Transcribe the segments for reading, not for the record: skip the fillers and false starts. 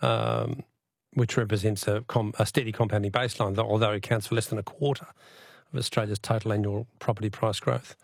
which represents a steady compounding baseline, although it accounts for less than a quarter of Australia's total annual property price growth.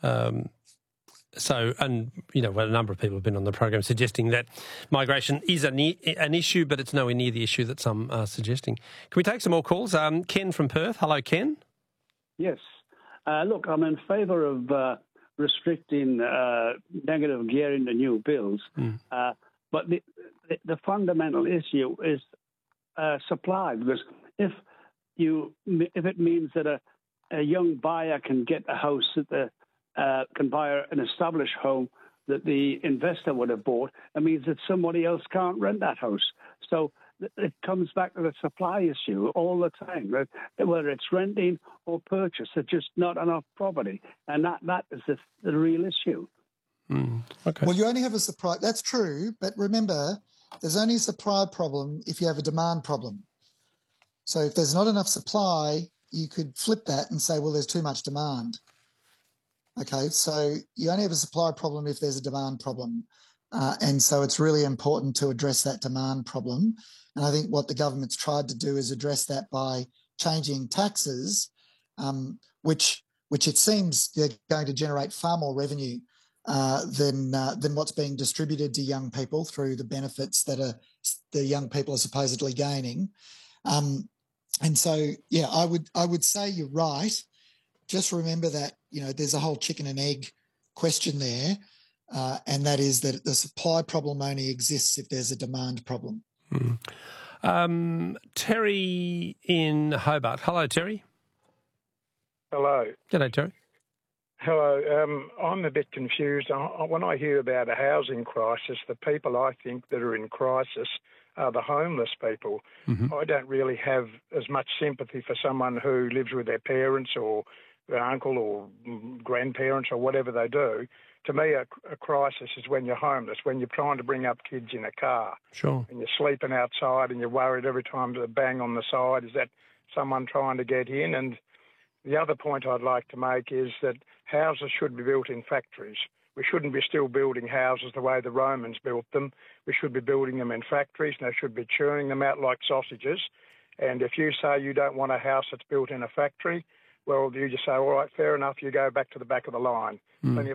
A number of people have been on the program suggesting that migration is an issue, but it's nowhere near the issue that some are suggesting. Can we take some more calls? Ken from Perth. Hello, Ken. Yes. Look, I'm in favour of restricting negative gearing to new builds, but the fundamental issue is supply, because if it means that a young buyer can get a house that can buy an established home that the investor would have bought, it means that somebody else can't rent that house. So it comes back to the supply issue all the time, whether it's renting or purchase. There's just not enough property, and that is the real issue. Okay. Well, you only have a supply. That's true, but remember, there's only a supply problem if you have a demand problem. So if there's not enough supply, you could flip that and say, well, there's too much demand. Okay, so you only have a supply problem if there's a demand problem. And so it's really important to address that demand problem. And I think what the government's tried to do is address that by changing taxes, which it seems they're going to generate far more revenue than what's being distributed to young people through the benefits that the young people are supposedly gaining. And so, yeah, I would say you're right. Just remember that, there's a whole chicken and egg question there, and that is that the supply problem only exists if there's a demand problem. Terry in Hobart. Hello, Terry. Hello. G'day, Terry. Hello. I'm a bit confused. When I hear about a housing crisis, the people I think that are in crisis are the homeless people. Mm-hmm. I don't really have as much sympathy for someone who lives with their parents or their uncle or grandparents or whatever they do. To me, a crisis is when you're homeless, when you're trying to bring up kids in a car. Sure. And you're sleeping outside and you're worried every time to bang on the side. Is that someone trying to get in? And the other point I'd like to make is that houses should be built in factories. We shouldn't be still building houses the way the Romans built them. We should be building them in factories, and they should be churning them out like sausages. And if you say you don't want a house that's built in a factory, well, you just say, all right, fair enough, you go back to the back of the line. Plenty